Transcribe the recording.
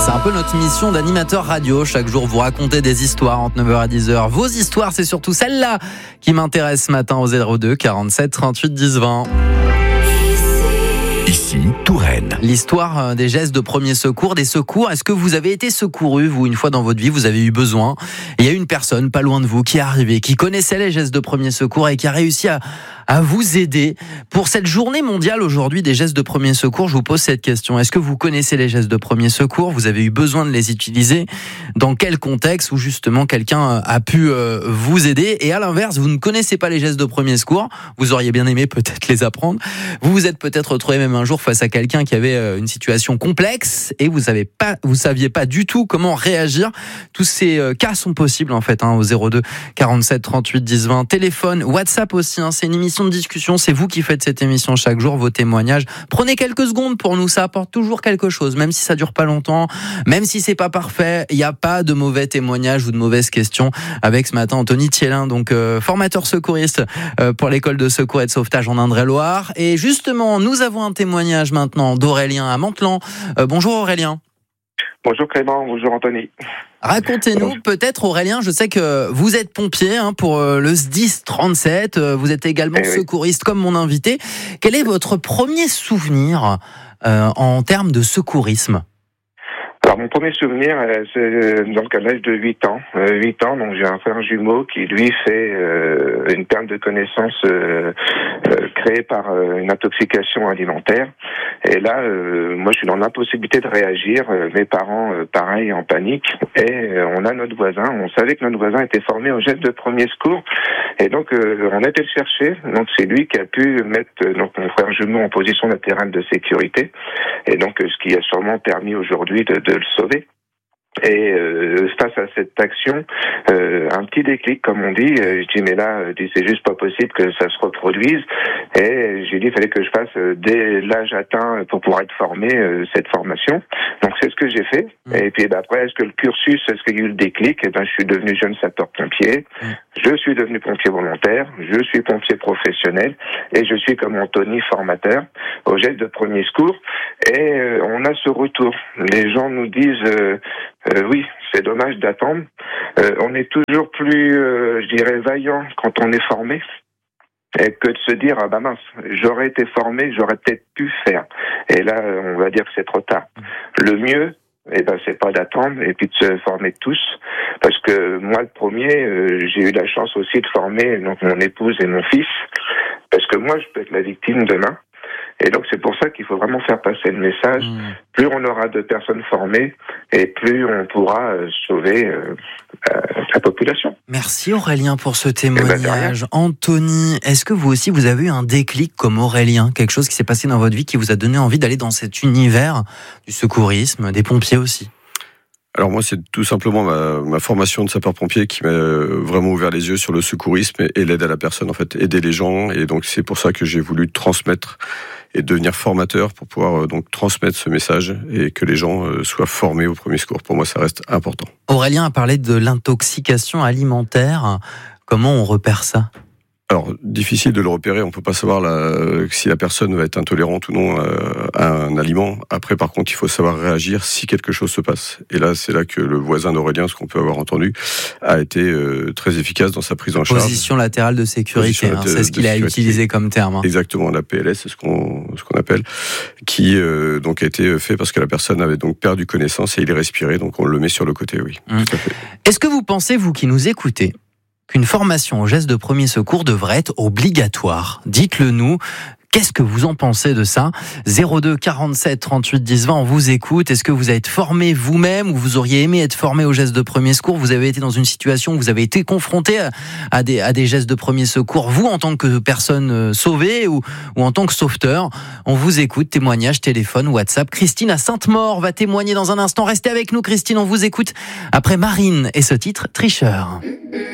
C'est un peu notre mission d'animateur radio. Chaque jour, vous racontez des histoires entre 9h et 10h. Vos histoires, c'est surtout celle-là qui m'intéresse ce matin au 02 47 38 10 20. Ici, Touraine. L'histoire des gestes de premier secours, des secours. Est-ce que vous avez été secouru, vous, une fois dans votre vie, vous avez eu besoin? Il y a une personne pas loin de vous qui est arrivée, qui connaissait les gestes de premier secours et qui a réussi à vous aider. Pour cette journée mondiale aujourd'hui des gestes de premier secours, je vous pose cette question. Est-ce que vous connaissez les gestes de premier secours? Vous avez eu besoin de les utiliser? Dans quel contexte où justement quelqu'un a pu vous aider? Et à l'inverse, vous ne connaissez pas les gestes de premier secours, vous auriez bien aimé peut-être les apprendre. Vous vous êtes peut-être retrouvé même un jour face à quelqu'un qui avait une situation complexe et vous saviez pas du tout comment réagir. Tous ces cas sont possibles en fait, au 02 47 38 10 20. Téléphone, WhatsApp aussi, c'est une émission de discussion, c'est vous qui faites cette émission chaque jour, vos témoignages. Prenez quelques secondes pour nous, ça apporte toujours quelque chose, même si ça dure pas longtemps, même si c'est pas parfait, il n'y a pas de mauvais témoignages ou de mauvaises questions. Avec ce matin Anthony Thielin, donc formateur secouriste pour l'école de secours et de sauvetage en Indre-et-Loire. Et justement, nous avons un témoignage maintenant d'Aurélien à Mantelan. Bonjour Aurélien. Bonjour Clément, bonjour Anthony. Racontez-nous peut-être Aurélien, je sais que vous êtes pompier pour le SDIS 37, vous êtes également secouriste comme mon invité. Quel est votre premier souvenir en termes de secourisme ? Alors mon premier souvenir, c'est donc à l'âge de 8 ans. 8 ans, donc j'ai un frère jumeau qui lui fait une perte de connaissance créée par une intoxication alimentaire. Et là, moi je suis dans l'impossibilité de réagir. Mes parents, pareil, en panique. Et on a notre voisin. On savait que notre voisin était formé au geste de premier secours. Et donc on a été le chercher. Donc c'est lui qui a pu mettre donc mon frère jumeau en position latérale de sécurité. Et donc ce qui a sûrement permis aujourd'hui de le sauver. Et face à cette action, un petit déclic, comme on dit. Je dis mais là, c'est juste pas possible que ça se reproduise. Et j'ai dit il fallait que je fasse dès l'âge atteint pour pouvoir être formé cette formation. Donc c'est ce que j'ai fait. Et puis après, est-ce que le cursus, est-ce qu'il y a eu le déclic? Je suis devenu jeune sapeur-pompier. Je suis devenu pompier volontaire. Je suis pompier professionnel. Et je suis comme Anthony formateur au geste de premier secours. Et on a ce retour. Les gens nous disent oui, c'est dommage d'attendre. On est toujours plus, je dirais, vaillant quand on est formé. Et que de se dire, ah bah mince, j'aurais été formé, j'aurais peut-être pu faire. Et là, on va dire que c'est trop tard. Le mieux, c'est pas d'attendre et puis de se former tous. Parce que moi, le premier, j'ai eu la chance aussi de former donc mon épouse et mon fils. Parce que moi, je peux être la victime demain. Et donc c'est pour ça qu'il faut vraiment faire passer le message. Plus on aura de personnes formées et plus on pourra sauver la population. Merci Aurélien pour ce témoignage. Anthony, est-ce que vous aussi vous avez eu un déclic comme Aurélien, quelque chose qui s'est passé dans votre vie qui vous a donné envie d'aller dans cet univers du secourisme, des pompiers aussi? Alors moi, c'est tout simplement ma formation de sapeur-pompier qui m'a vraiment ouvert les yeux sur le secourisme et l'aide à la personne, en fait, aider les gens. Et donc c'est pour ça que j'ai voulu transmettre et devenir formateur pour pouvoir donc transmettre ce message et que les gens soient formés au premier secours. Pour moi, ça reste important. Aurélien a parlé de l'intoxication alimentaire. Comment on repère ça ? Alors, difficile de le repérer, on peut pas savoir si la personne va être intolérante ou non à un aliment. Après, par contre, il faut savoir réagir si quelque chose se passe. Et là, c'est là que le voisin d'Aurélien, ce qu'on peut avoir entendu, a été très efficace dans sa prise en charge. Position latérale de sécurité, c'est ce qu'il a utilisé comme terme. Exactement, la PLS, c'est ce qu'on appelle, qui donc a été fait parce que la personne avait donc perdu connaissance et il est respiré, donc on le met sur le côté, oui. Tout à fait. Est-ce que vous pensez, vous qui nous écoutez, qu'une formation au geste de premier secours devrait être obligatoire? Dites-le nous. Qu'est-ce que vous en pensez de ça? 02 47 38 10 20, on vous écoute. Est-ce que vous êtes formé vous-même ou vous auriez aimé être formé au geste de premier secours? Vous avez été dans une situation où vous avez été confronté à des gestes de premier secours, vous en tant que personne sauvée ou en tant que sauveteur? On vous écoute, témoignage, téléphone, WhatsApp. Christine à Sainte-Maure va témoigner dans un instant. Restez avec nous Christine, on vous écoute après Marine et ce titre, Tricheur.